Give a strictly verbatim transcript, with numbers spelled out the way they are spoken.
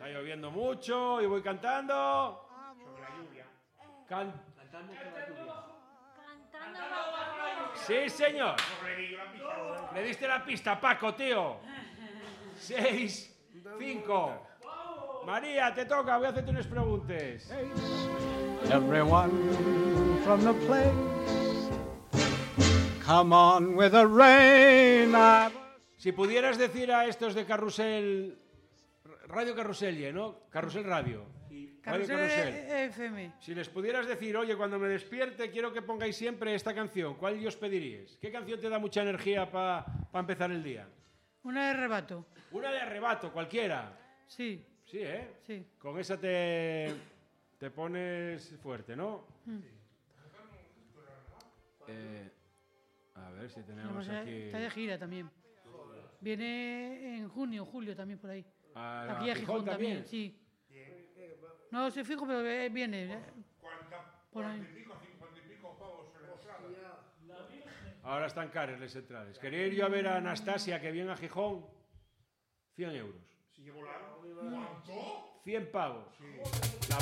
Está lloviendo mucho y voy cantando. Sobre la lluvia. Can... Cantando con la lluvia. Sí, señor. No le di la pista. Le diste la pista, Paco, tío. Seis, cinco. María, te toca. Voy a hacerte unas preguntas. Everyone from the place, come on with the rain. I... Si pudieras decir a estos de Carrusel, Radio Carrusel, ¿no? Carrusel Radio. Radio Carrusel F M. Si les pudieras decir, oye, cuando me despierte quiero que pongáis siempre esta canción, ¿cuál os pediríais? ¿Qué canción te da mucha energía para pa empezar el día? Una de Arrebato. Una de Arrebato, cualquiera. Sí. Sí, ¿eh? Sí. Con esa te, te pones fuerte, ¿no? Mm. Eh, a ver si tenemos Vamos a- aquí... Está de gira también. Viene en junio, julio también por ahí. ¿A Aquí a Gijón Gijón también, también? sí. No sé fijo, pero eh, viene. eh, Por ahí. Cuarenta y pico, cincuenta y pico pavos en la entrada. Ahora están caras las entradas. Quería ir yo a ver a Anastasia, que viene a Gijón, cien euros. Si llevo la... ¿Cuánto? cien pavos.